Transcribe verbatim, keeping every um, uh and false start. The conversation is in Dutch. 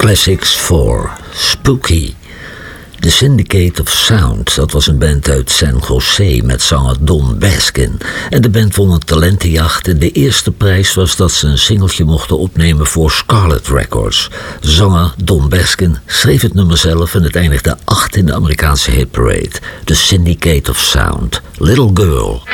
Classics voor Spooky. The Syndicate of Sound, dat was een band uit San Jose met zanger Don Baskin. En de band won een talentenjacht en de eerste prijs was dat ze een singeltje mochten opnemen voor Scarlet Records. Zanger Don Baskin schreef het nummer zelf en het eindigde acht in de Amerikaanse hitparade. The Syndicate of Sound, Little Girl.